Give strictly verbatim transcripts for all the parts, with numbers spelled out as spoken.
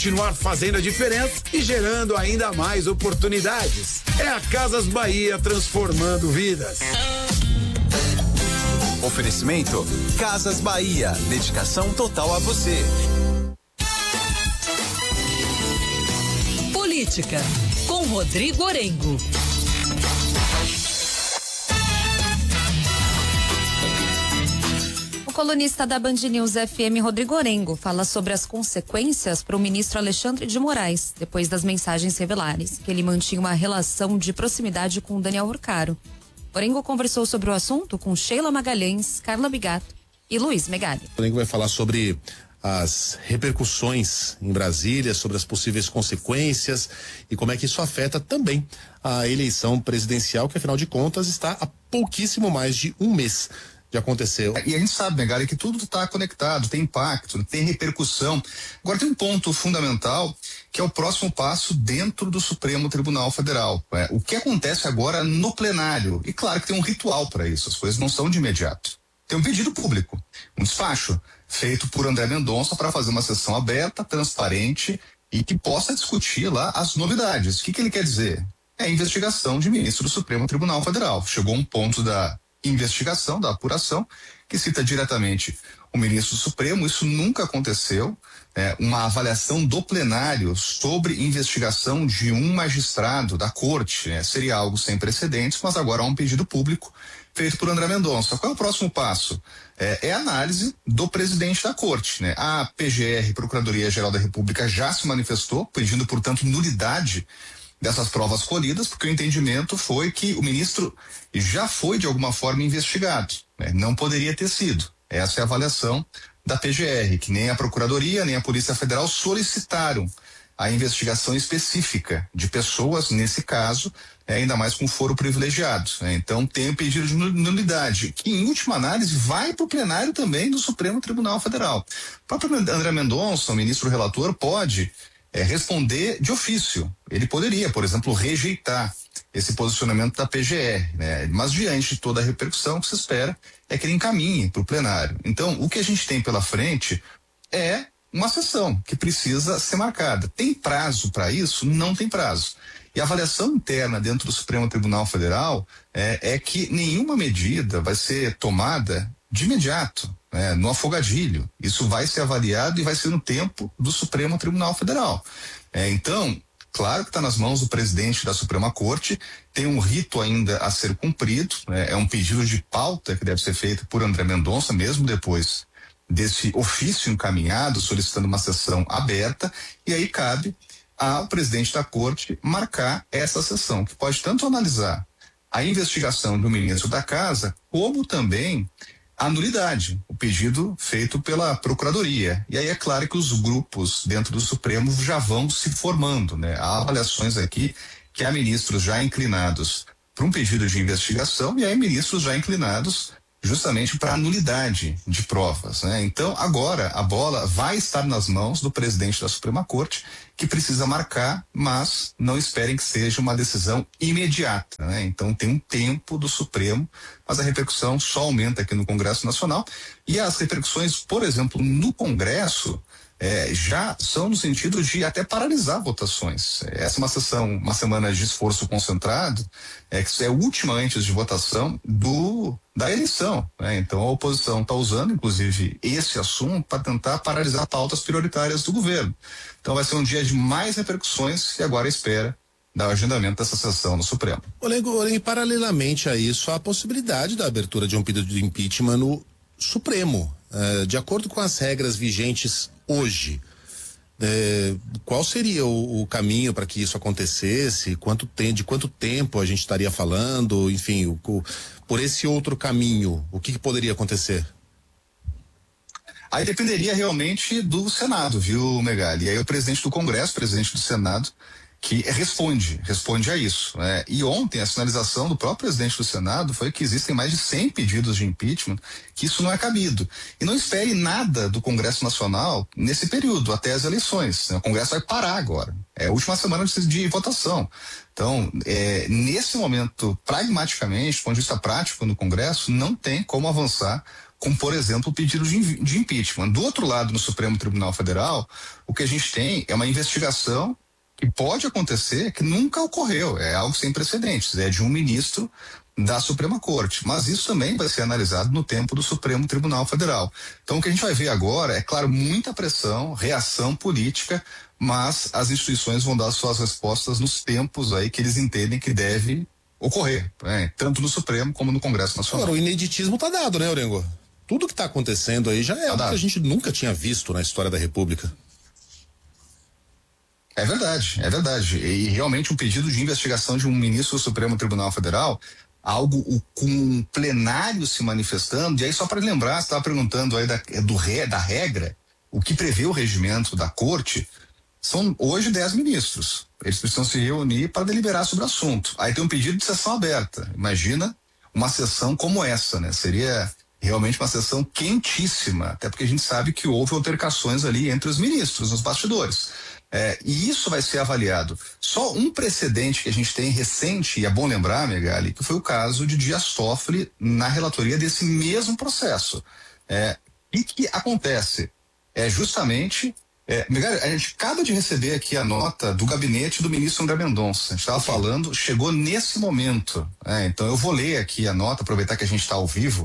Continuar fazendo a diferença e gerando ainda mais oportunidades. É a Casas Bahia transformando vidas. Oferecimento Casas Bahia, dedicação total a você. Política, com Rodrigo Orengo. O colunista da Band News F M, Rodrigo Orengo, fala sobre as consequências para o ministro Alexandre de Moraes, depois das mensagens revelares que ele mantinha uma relação de proximidade com Daniel Urcaro. Orengo conversou sobre o assunto com Sheila Magalhães, Carla Bigato e Luiz Megali. Orengo vai falar sobre as repercussões em Brasília, sobre as possíveis consequências e como é que isso afeta também a eleição presidencial, que afinal de contas está há pouquíssimo mais de um mês de acontecer. E a gente sabe, né, galera, que tudo está conectado, tem impacto, tem repercussão. Agora tem um ponto fundamental, que é o próximo passo dentro do Supremo Tribunal Federal. É, o que acontece agora no plenário? E claro que tem um ritual para isso, as coisas não são de imediato. Tem um pedido público, um despacho, feito por André Mendonça para fazer uma sessão aberta, transparente e que possa discutir lá as novidades. O que, que ele quer dizer? É a investigação de ministro do Supremo Tribunal Federal. Chegou um ponto da investigação, da apuração, que cita diretamente o ministro do Supremo. Isso nunca aconteceu. É, uma avaliação do plenário sobre investigação de um magistrado da corte, né? Seria algo sem precedentes, mas agora há um pedido público feito por André Mendonça. Qual é o próximo passo? É, é a análise do presidente da corte, né? A P G R, Procuradoria-Geral da República, já se manifestou, pedindo, portanto, nulidade dessas provas colhidas, porque o entendimento foi que o ministro já foi de alguma forma investigado, né? Não poderia ter sido. Essa é a avaliação da P G R, que nem a Procuradoria, nem a Polícia Federal solicitaram a investigação específica de pessoas, nesse caso, é, ainda mais com foro privilegiado, né? Então tem o pedido de nulidade, que em última análise vai para o plenário também do Supremo Tribunal Federal. O próprio André Mendonça, o ministro relator, pode É, responder de ofício. Ele poderia, por exemplo, rejeitar esse posicionamento da P G R, né? Mas diante de toda a repercussão, o que se espera é que ele encaminhe para o plenário. Então, o que a gente tem pela frente é uma sessão que precisa ser marcada. Tem prazo para isso? Não tem prazo. E a avaliação interna dentro do Supremo Tribunal Federal é, é que nenhuma medida vai ser tomada de imediato, né, no afogadilho. Isso vai ser avaliado e vai ser no tempo do Supremo Tribunal Federal. É, então, claro que está nas mãos do presidente da Suprema Corte, tem um rito ainda a ser cumprido, né, é um pedido de pauta que deve ser feito por André Mendonça, mesmo depois desse ofício encaminhado, solicitando uma sessão aberta, e aí cabe ao presidente da Corte marcar essa sessão, que pode tanto analisar a investigação do ministro da Casa, como também a nulidade, o pedido feito pela Procuradoria. E aí é claro que os grupos dentro do Supremo já vão se formando, né? Há avaliações aqui que há ministros já inclinados para um pedido de investigação e há ministros já inclinados justamente para a nulidade de provas, né? Então, agora a bola vai estar nas mãos do presidente da Suprema Corte, que precisa marcar, mas não esperem que seja uma decisão imediata, né? Então, tem um tempo do Supremo, mas a repercussão só aumenta aqui no Congresso Nacional, e as repercussões, por exemplo, no Congresso, É, já são no sentido de até paralisar votações. Essa é uma sessão, uma semana de esforço concentrado, é, que é a última antes de votação do da eleição, né? Então a oposição está usando, inclusive, esse assunto para tentar paralisar pautas prioritárias do governo. Então vai ser um dia de mais repercussões e agora espera dar o agendamento dessa sessão no Supremo. Olengo, e paralelamente a isso, há a possibilidade da abertura de um pedido de impeachment no Supremo. Uh, de acordo com as regras vigentes hoje, uh, qual seria o, o caminho para que isso acontecesse? Quanto tem, de quanto tempo a gente estaria falando? Enfim, o, o, por esse outro caminho, o que, que poderia acontecer? Aí dependeria realmente do Senado, viu, Megali? E aí o presidente do Congresso, presidente do Senado, que responde, responde a isso, né? E ontem a sinalização do próprio presidente do Senado foi que existem mais de cem pedidos de impeachment, que isso não é cabido. E não espere nada do Congresso Nacional nesse período, até as eleições, né? O Congresso vai parar agora, é a última semana de, de votação. Então, é, nesse momento, pragmaticamente, do ponto de vista prático no Congresso, não tem como avançar como, por exemplo, o pedido de, de impeachment. Do outro lado, no Supremo Tribunal Federal, o que a gente tem é uma investigação que pode acontecer, que nunca ocorreu, é algo sem precedentes, é de um ministro da Suprema Corte, mas isso também vai ser analisado no tempo do Supremo Tribunal Federal. Então o que a gente vai ver agora é, claro, muita pressão, reação política, mas as instituições vão dar suas respostas nos tempos aí que eles entendem que deve ocorrer, né? Tanto no Supremo como no Congresso Nacional. Agora, o ineditismo tá dado, né, Orengo? Tudo que tá acontecendo aí já é tá algo dado. que a gente nunca tinha visto na história da República. É verdade, é verdade. E realmente um pedido de investigação de um ministro do Supremo Tribunal Federal, algo o, com um plenário se manifestando, e aí só para lembrar, você estava perguntando aí da, do re, da regra, o que prevê o regimento da corte, são hoje dez ministros. Eles precisam se reunir para deliberar sobre o assunto. Aí tem um pedido de sessão aberta. Imagina uma sessão como essa, né? Seria realmente uma sessão quentíssima, até porque a gente sabe que houve altercações ali entre os ministros, nos bastidores. É, e isso vai ser avaliado. Só um precedente que a gente tem recente, e é bom lembrar, Megali, que foi o caso de Dias Toffoli na relatoria desse mesmo processo. É, e que acontece? É justamente, é, Megali, a gente acaba de receber aqui a nota do gabinete do ministro André Mendonça. A gente estava falando, chegou nesse momento. É, então eu vou ler aqui a nota, aproveitar que a gente está ao vivo,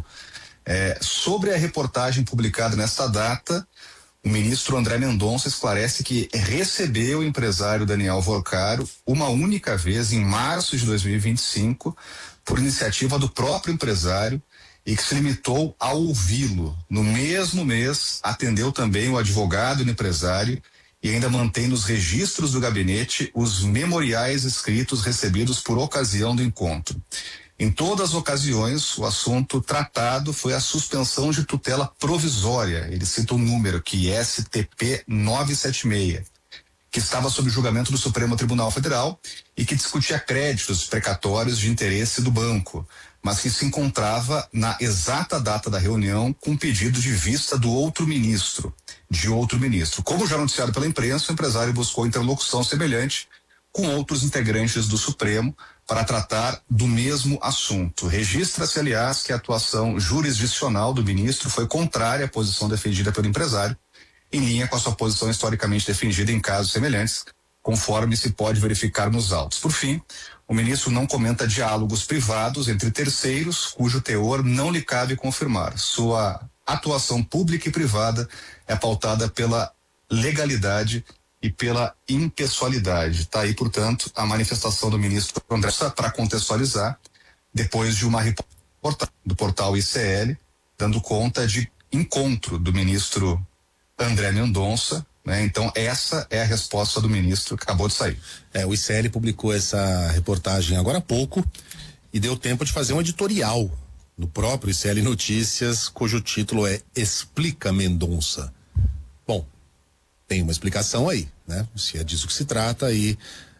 é, sobre a reportagem publicada nesta data. O ministro André Mendonça esclarece que recebeu o empresário Daniel Vorcaro uma única vez em março de dois mil e vinte e cinco, por iniciativa do próprio empresário, e que se limitou a ouvi-lo. No mesmo mês, atendeu também o advogado e o empresário e ainda mantém nos registros do gabinete os memoriais escritos recebidos por ocasião do encontro. Em todas as ocasiões, o assunto tratado foi a suspensão de tutela provisória. Ele cita o número, que é S T P novecentos e setenta e seis, que estava sob julgamento do Supremo Tribunal Federal e que discutia créditos precatórios de interesse do banco, mas que se encontrava na exata data da reunião com pedido de vista do outro ministro, de outro ministro. Como já noticiado pela imprensa, o empresário buscou interlocução semelhante com outros integrantes do Supremo para tratar do mesmo assunto. Registra-se, aliás, que a atuação jurisdicional do ministro foi contrária à posição defendida pelo empresário, em linha com a sua posição historicamente defendida em casos semelhantes, conforme se pode verificar nos autos. Por fim, o ministro não comenta diálogos privados entre terceiros, cujo teor não lhe cabe confirmar. Sua atuação pública e privada é pautada pela legalidade e pela impessoalidade. Está aí, portanto, a manifestação do ministro André, para contextualizar, depois de uma reportagem do portal I C L, dando conta de encontro do ministro André Mendonça, né? Então essa é a resposta do ministro que acabou de sair. É, o I C L publicou essa reportagem agora há pouco e deu tempo de fazer um editorial no próprio I C L Notícias, cujo título é Explica Mendonça. Bom, tem uma explicação aí, né? Se é disso que se trata, aí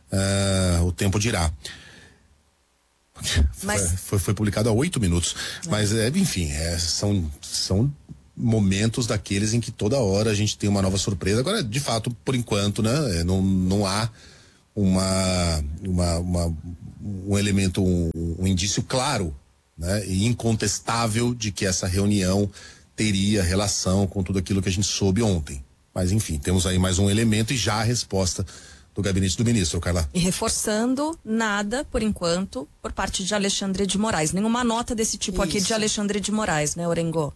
uh, o tempo dirá. Mas... Foi, foi, foi publicado há oito minutos. É. Mas, é, enfim, é, são, são momentos daqueles em que toda hora a gente tem uma nova surpresa. Agora, de fato, por enquanto, né? Não, não há uma, uma, uma, um elemento, um, um indício claro, né? E incontestável de que essa reunião teria relação com tudo aquilo que a gente soube ontem. Mas, enfim, temos aí mais um elemento e já a resposta do gabinete do ministro, Carla. E reforçando, nada, por enquanto, por parte de Alexandre de Moraes. Nenhuma nota desse tipo Isso. aqui de Alexandre de Moraes, né, Orengo?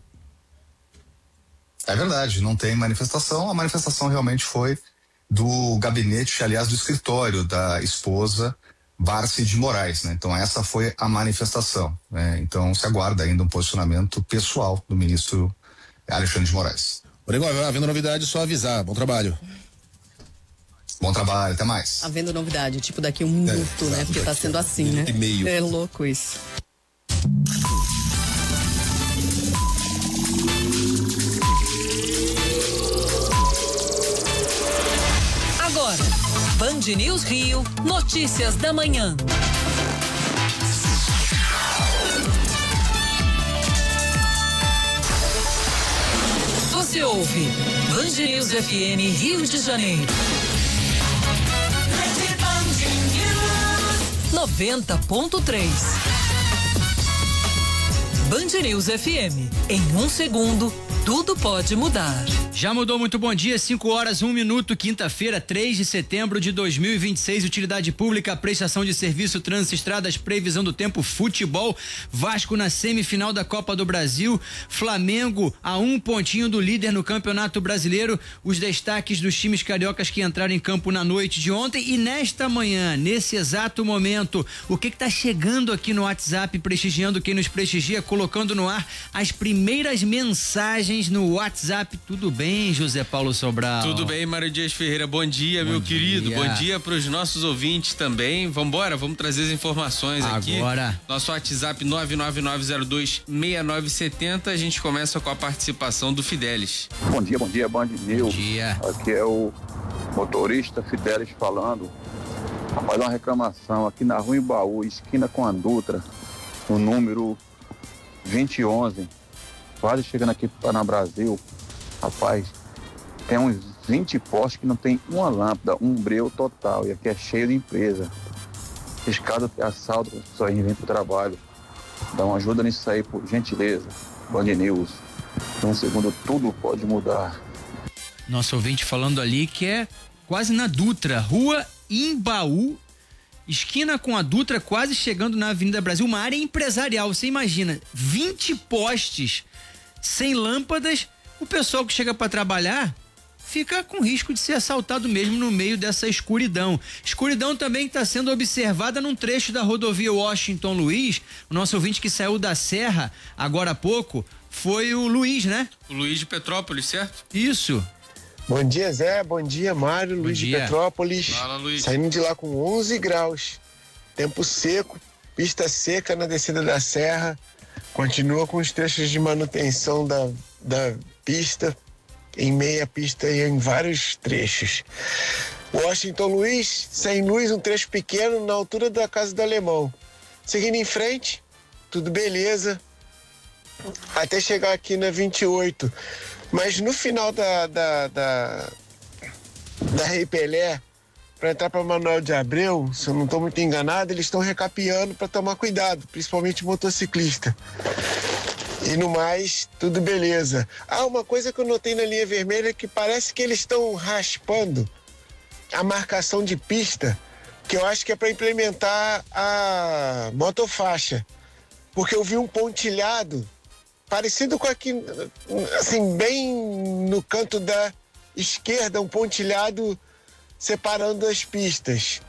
É verdade, não tem manifestação. A manifestação realmente foi do gabinete, aliás, do escritório da esposa Barsi de Moraes, né? Então essa foi a manifestação, né? Então se aguarda ainda um posicionamento pessoal do ministro Alexandre de Moraes. Orengo, havendo novidade, só avisar. Bom trabalho. Bom trabalho, até mais. Havendo novidade, tipo daqui a um minuto, é, né? Porque tá sendo assim, um né? E meio. É louco isso. Agora, Band News Rio, notícias da manhã. Você ouve Band News F M Rio de Janeiro. noventa ponto três. Band News F M. Em um segundo, tudo pode mudar. Já mudou, muito bom dia, cinco horas, um minuto, quinta-feira, três de setembro de dois mil e vinte e seis, utilidade pública, prestação de serviço, trânsito, estradas, previsão do tempo, futebol, Vasco na semifinal da Copa do Brasil, Flamengo a um pontinho do líder no Campeonato Brasileiro, os destaques dos times cariocas que entraram em campo na noite de ontem e nesta manhã, nesse exato momento, o que que tá chegando aqui no WhatsApp, prestigiando quem nos prestigia, colocando no ar as primeiras mensagens no WhatsApp. Tudo bem, José Paulo Sobral? Tudo bem, Mário Dias Ferreira. Bom dia, Bom meu dia. querido. Bom dia para os nossos ouvintes também. Vambora, vamos trazer as informações aqui. Agora. Nosso WhatsApp nove nove nove zero dois seis nove sete zero. A gente começa com a participação do Fidelis. Bom dia, bom dia, Band News. Bom dia. Aqui é o motorista Fidelis falando. Rapaz, uma reclamação aqui na Rua Embaú, esquina com a Dutra, no número vinte e onze, quase chegando aqui para na Brasil. Rapaz, tem uns vinte postes que não tem uma lâmpada, um breu total, e aqui é cheio de empresa. Escada assalto, as pessoas vêm para o trabalho. Dá uma ajuda nisso aí, por gentileza. Band News. Em um segundo, tudo pode mudar. Nosso ouvinte falando ali que é quase na Dutra, Rua Embaú, esquina com a Dutra, quase chegando na Avenida Brasil, uma área empresarial. Você imagina, vinte postes sem lâmpadas, o pessoal que chega para trabalhar fica com risco de ser assaltado mesmo no meio dessa escuridão. Escuridão também que está sendo observada num trecho da rodovia Washington Luiz. O nosso ouvinte que saiu da Serra agora há pouco foi o Luiz, né? O Luiz de Petrópolis, certo? Isso. Bom dia, Zé. Bom dia, Mário. Bom Luiz dia. de Petrópolis. Fala, Luiz. Saindo de lá com onze graus. Tempo seco, pista seca na descida da serra. Continua com os trechos de manutenção da, da pista, em meia pista e em vários trechos. Washington Luiz, sem luz, um trecho pequeno na altura da Casa do Alemão. Seguindo em frente, tudo beleza, até chegar aqui na vinte e oito. Mas no final da, da, da, da Rei Pelé, para entrar para Manuel de Abreu, se eu não estou muito enganado, eles estão recapeando para tomar cuidado, principalmente motociclista. E no mais, tudo beleza. Ah, uma coisa que eu notei na linha vermelha é que parece que eles estão raspando a marcação de pista, que eu acho que é para implementar a motofaixa. Porque eu vi um pontilhado parecido com aqui, assim, bem no canto da esquerda, um pontilhado separando as pistas.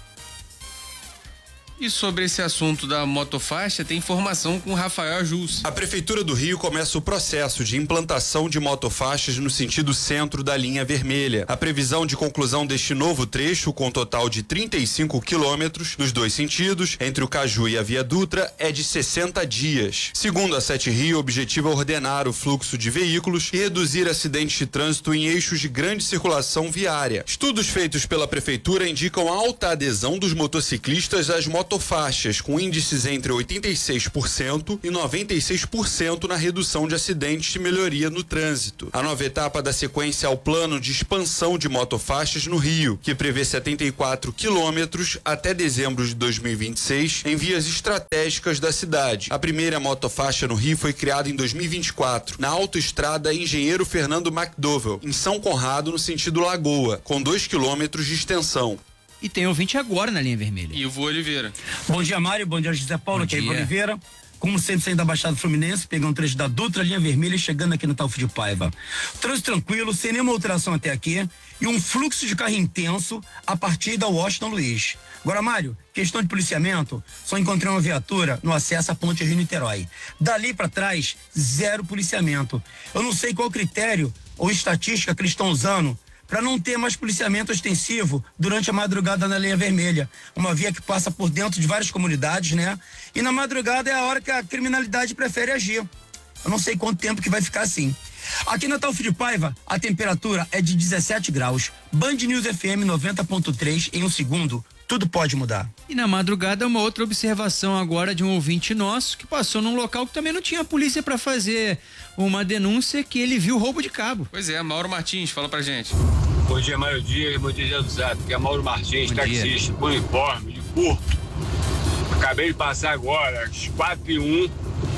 E sobre esse assunto da motofaixa, tem informação com o Rafael Jus. A Prefeitura do Rio começa o processo de implantação de motofaixas no sentido centro da linha vermelha. A previsão de conclusão deste novo trecho, com total de trinta e cinco quilômetros, nos dois sentidos, entre o Caju e a Via Dutra, é de sessenta dias. Segundo a Sete Rio, o objetivo é ordenar o fluxo de veículos e reduzir acidentes de trânsito em eixos de grande circulação viária. Estudos feitos pela Prefeitura indicam alta adesão dos motociclistas às motofaixas. Motofaixas com índices entre oitenta e seis por cento e noventa e seis por cento na redução de acidentes e melhoria no trânsito. A nova etapa da sequência é o plano de expansão de motofaixas no Rio, que prevê setenta e quatro quilômetros até dezembro de dois mil e vinte e seis em vias estratégicas da cidade. A primeira motofaixa no Rio foi criada em dois mil e vinte e quatro, na autoestrada Engenheiro Fernando McDowell, em São Conrado, no sentido Lagoa, com dois quilômetros de extensão. E tem ouvinte agora na linha vermelha. Ivo Oliveira. Bom dia, Mário. Bom dia, José Paulo. Bom aqui é dia. Ivo Oliveira. Como sempre, saindo da Baixada Fluminense, pegando um trecho da Dutra, linha vermelha, e chegando aqui no Talfo de Paiva. Trânsito tranquilo, sem nenhuma alteração até aqui, e um fluxo de carro intenso a partir da Washington Luiz. Agora, Mário, questão de policiamento, só encontrei uma viatura no acesso à Ponte Rio-Niterói. Dali para trás, zero policiamento. Eu não sei qual critério ou estatística que eles estão usando para não ter mais policiamento ostensivo durante a madrugada na linha vermelha. Uma via que passa por dentro de várias comunidades, né? E na madrugada é a hora que a criminalidade prefere agir. Eu não sei quanto tempo que vai ficar assim. Aqui na Talfo de Paiva, a temperatura é de dezessete graus. Band News F M noventa ponto três, em um segundo, tudo pode mudar. E na madrugada, uma outra observação agora de um ouvinte nosso que passou num local que também não tinha polícia para fazer uma denúncia, que ele viu roubo de cabo. Pois é, Mauro Martins, fala pra gente. Bom dia, Mário Dias, bom dia, Zé do Zap, que é Mauro Martins, Bom taxista, com uniforme, de curto. Acabei de passar agora, às quatro e um,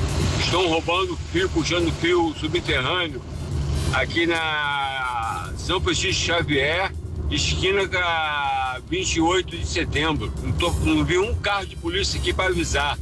Estão roubando fio, puxando fio subterrâneo aqui na São Francisco Xavier, esquina da vinte e oito de setembro. Não, tô, não vi um carro de polícia aqui para avisar.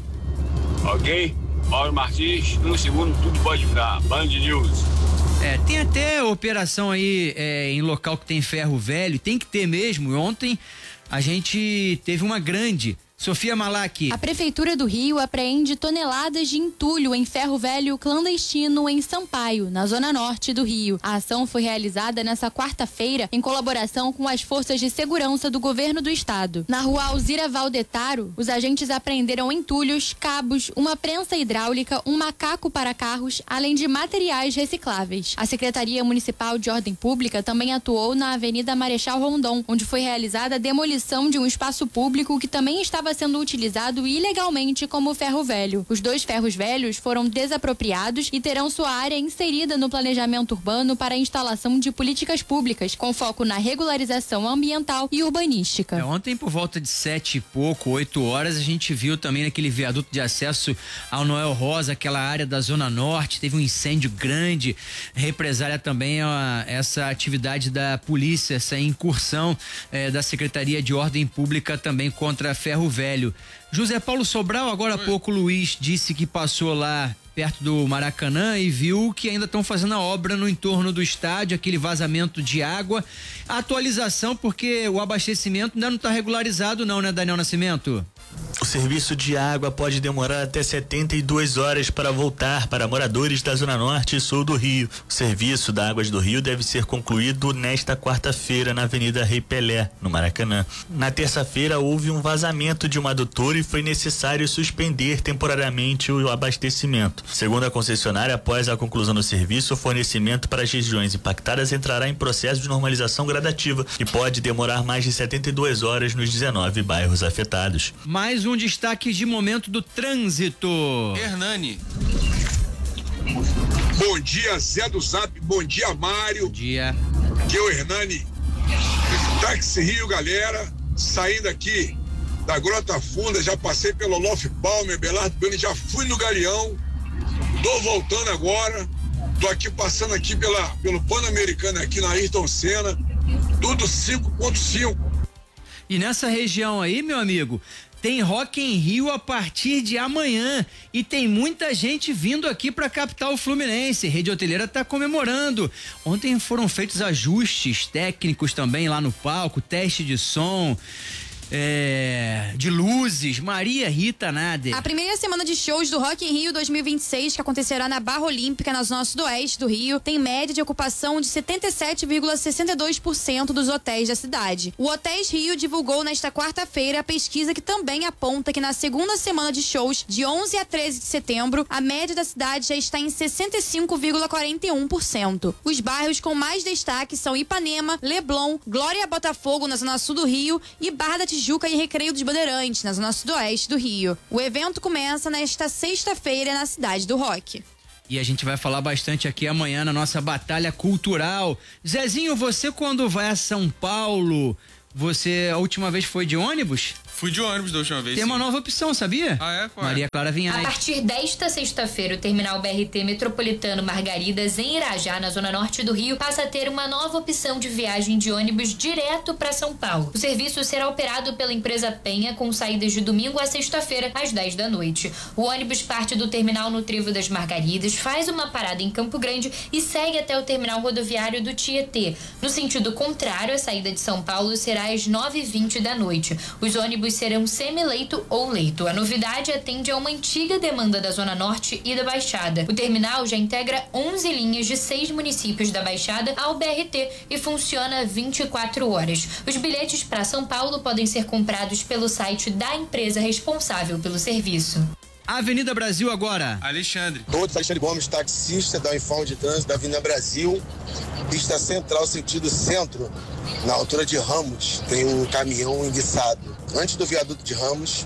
Ok? Mauro Martins, no segundo tudo pode mudar. Band News. É, tem até operação aí é, em local que tem ferro velho, tem que ter mesmo. Ontem a gente teve uma grande. Sofia Malak. A Prefeitura do Rio apreende toneladas de entulho em ferro velho clandestino em Sampaio, na zona norte do Rio. A ação foi realizada nesta quarta-feira em colaboração com as forças de segurança do governo do estado. Na rua Alzira Valdetaro, os agentes apreenderam entulhos, cabos, uma prensa hidráulica, um macaco para carros, além de materiais recicláveis. A Secretaria Municipal de Ordem Pública também atuou na Avenida Marechal Rondon, onde foi realizada a demolição de um espaço público que também estava sendo utilizado ilegalmente como ferro velho. Os dois ferros velhos foram desapropriados e terão sua área inserida no planejamento urbano para a instalação de políticas públicas, com foco na regularização ambiental e urbanística. É, ontem, por volta de sete e pouco, oito horas, a gente viu também naquele viaduto de acesso ao Noel Rosa, aquela área da Zona Norte, teve um incêndio grande, represália também ó, essa atividade da polícia, essa incursão é, da Secretaria de Ordem Pública também contra ferro velho. José Paulo Sobral, agora há pouco o Luiz disse que passou lá perto do Maracanã e viu que ainda estão fazendo a obra no entorno do estádio, aquele vazamento de água. A atualização, porque o abastecimento ainda não está regularizado não, né, Daniel Nascimento? O serviço de água pode demorar até setenta e duas horas para voltar para moradores da Zona Norte e Sul do Rio. O serviço da Águas do Rio deve ser concluído nesta quarta-feira na Avenida Rei Pelé, no Maracanã. Na terça-feira houve um vazamento de um adutor e foi necessário suspender temporariamente o abastecimento. Segundo a concessionária, após a conclusão do serviço, o fornecimento para as regiões impactadas entrará em processo de normalização gradativa e pode demorar mais de setenta e duas horas nos dezenove bairros afetados. Mais um destaque de momento do trânsito. Hernani. Bom dia, Zé do Zap. Bom dia, Mário. Bom dia. Aqui é o Hernani. Táxi Rio, galera. Saindo aqui da Grota Funda, já passei pelo Olof Palmer, Belardo Beni, já fui no Galeão. Tô voltando agora. Tô aqui passando aqui pela, pelo Pan-Americano aqui na Ayrton Senna. Tudo cinco ponto cinco. E nessa região aí, meu amigo, tem Rock in Rio a partir de amanhã e tem muita gente vindo aqui para a capital fluminense. Rede Hoteleira está comemorando. Ontem foram feitos ajustes técnicos também lá no palco, teste de som, é, de luzes. Maria Rita Nader. A primeira semana de shows do Rock in Rio dois mil e vinte e seis, que acontecerá na Barra Olímpica, na zona sudoeste do Rio, tem média de ocupação de setenta e sete vírgula sessenta e dois por cento dos hotéis da cidade. O Hotéis Rio divulgou nesta quarta-feira a pesquisa que também aponta que na segunda semana de shows, de onze a treze de setembro, a média da cidade já está em sessenta e cinco vírgula quarenta e um por cento. Os bairros com mais destaque são Ipanema, Leblon, Glória Botafogo, na zona sul do Rio, e Barra da Tijuca e Recreio dos Bandeirantes, na zona sudoeste do Rio. O evento começa nesta sexta-feira na cidade do rock. E a gente vai falar bastante aqui amanhã na nossa batalha cultural. Zezinho, você quando vai a São Paulo, você a última vez foi de ônibus? Fui de ônibus da última vez. Tem sim. uma nova opção, sabia? Ah, é? Qual é? Maria Clara Vinhais. A partir desta sexta-feira, o terminal B R T Metropolitano Margaridas, em Irajá, na zona norte do Rio, passa a ter uma nova opção de viagem de ônibus direto para São Paulo. O serviço será operado pela empresa Penha, com saídas de domingo a sexta-feira, às dez da noite. O ônibus parte do terminal no Trevo das Margaridas, faz uma parada em Campo Grande e segue até o terminal rodoviário do Tietê. No sentido contrário, a saída de São Paulo será às nove e vinte da noite. Os ônibus serão semi-leito ou leito. A novidade atende a uma antiga demanda da Zona Norte e da Baixada. O terminal já integra onze linhas de seis municípios da Baixada ao B R T e funciona vinte e quatro horas. Os bilhetes para São Paulo podem ser comprados pelo site da empresa responsável pelo serviço. Avenida Brasil agora. Alexandre. Todos, Alexandre Gomes, taxista da Infão de Trânsito da Avenida Brasil, pista central, sentido centro, na altura de Ramos, tem um caminhão enguiçado. Antes do viaduto de Ramos,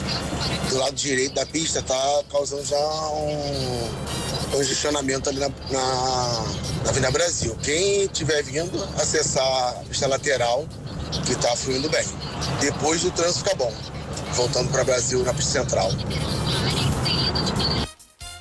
do lado direito da pista, tá causando já um congestionamento ali na, na, na Avenida Brasil. Quem estiver vindo, acessar a pista lateral, que tá fluindo bem. Depois o trânsito fica bom. Voltando para Brasil na pista central.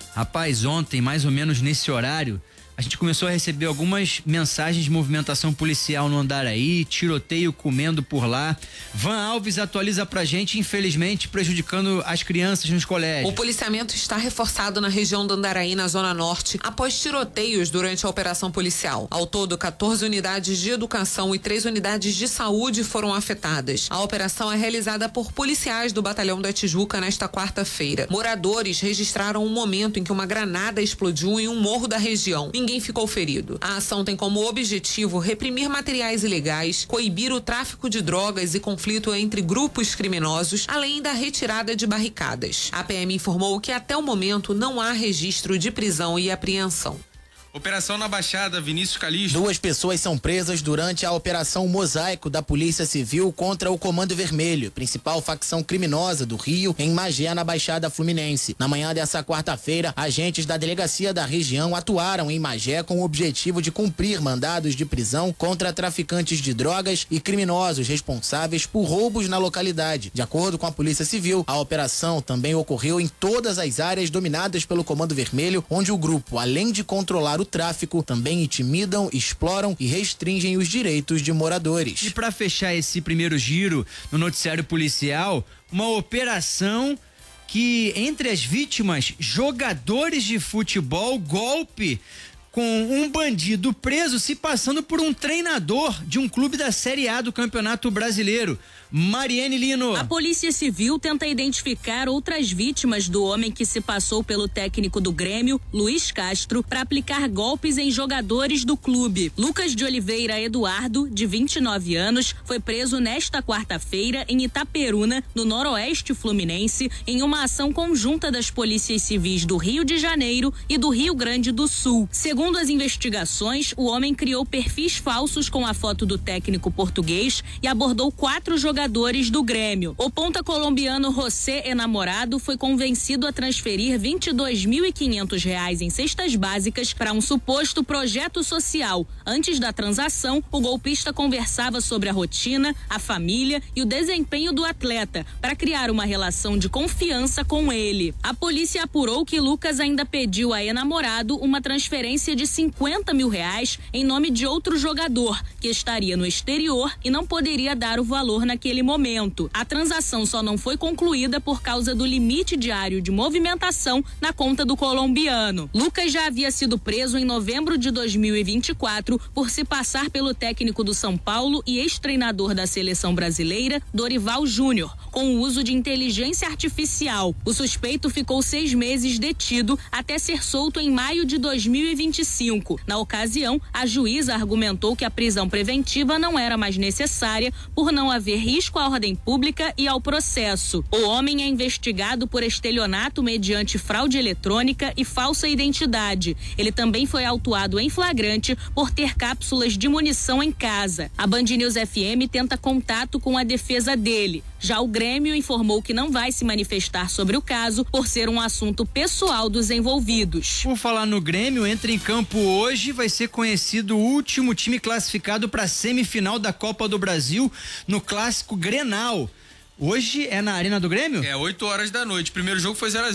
Rapaz, ontem, mais ou menos nesse horário, a gente começou a receber algumas mensagens de movimentação policial no Andaraí, tiroteio comendo por lá. Van Alves atualiza pra gente, infelizmente, prejudicando as crianças nos colégios. O policiamento está reforçado na região do Andaraí, na Zona Norte, após tiroteios durante a operação policial. Ao todo, quatorze unidades de educação e três unidades de saúde foram afetadas. A operação é realizada por policiais do Batalhão da Tijuca nesta quarta-feira. Moradores registraram um momento em que uma granada explodiu em um morro da região. Ninguém ficou ferido. A ação tem como objetivo reprimir materiais ilegais, coibir o tráfico de drogas e conflito entre grupos criminosos, além da retirada de barricadas. A P M informou que até o momento não há registro de prisão e apreensão. Operação na Baixada, Vinícius Calixto. Duas pessoas são presas durante a Operação Mosaico da Polícia Civil contra o Comando Vermelho, principal facção criminosa do Rio, em Magé, na Baixada Fluminense. Na manhã dessa quarta-feira, agentes da delegacia da região atuaram em Magé com o objetivo de cumprir mandados de prisão contra traficantes de drogas e criminosos responsáveis por roubos na localidade. De acordo com a Polícia Civil, a operação também ocorreu em todas as áreas dominadas pelo Comando Vermelho, onde o grupo, além de controlar o tráfico, também intimidam, exploram e restringem os direitos de moradores. E para fechar esse primeiro giro no noticiário policial, uma operação que entre as vítimas, jogadores de futebol, golpe com um bandido preso se passando por um treinador de um clube da Série A do Campeonato Brasileiro. Mariane Lino. A Polícia Civil tenta identificar outras vítimas do homem que se passou pelo técnico do Grêmio, Luiz Castro, para aplicar golpes em jogadores do clube. Lucas de Oliveira Eduardo, de vinte e nove anos, foi preso nesta quarta-feira em Itaperuna, no noroeste fluminense, em uma ação conjunta das polícias civis do Rio de Janeiro e do Rio Grande do Sul. Segundo as investigações, o homem criou perfis falsos com a foto do técnico português e abordou quatro jogadores jogadores do Grêmio. O ponta colombiano José Enamorado foi convencido a transferir vinte e dois mil e quinhentos reais em cestas básicas para um suposto projeto social. Antes da transação, o golpista conversava sobre a rotina, a família e o desempenho do atleta para criar uma relação de confiança com ele. A polícia apurou que Lucas ainda pediu a Enamorado uma transferência de cinquenta mil reais em nome de outro jogador que estaria no exterior e não poderia dar o valor naquele momento. A transação só não foi concluída por causa do limite diário de movimentação na conta do colombiano. Lucas já havia sido preso em novembro de dois mil e vinte e quatro por se passar pelo técnico do São Paulo e ex-treinador da seleção brasileira, Dorival Júnior, com o uso de inteligência artificial. O suspeito ficou seis meses detido até ser solto em maio de dois mil e vinte e cinco. Na ocasião, a juíza argumentou que a prisão preventiva não era mais necessária por não haver risco à ordem pública e ao processo. O homem é investigado por estelionato mediante fraude eletrônica e falsa identidade. Ele também foi autuado em flagrante por ter cápsulas de munição em casa. A Band News F M tenta contato com a defesa dele. Já o Grêmio informou que não vai se manifestar sobre o caso por ser um assunto pessoal dos envolvidos. Por falar no Grêmio, entra em campo hoje, vai ser conhecido o último time classificado para a semifinal da Copa do Brasil no Clássico Grenal. Hoje é na Arena do Grêmio? É, oito horas da noite. Primeiro jogo foi zero a zero.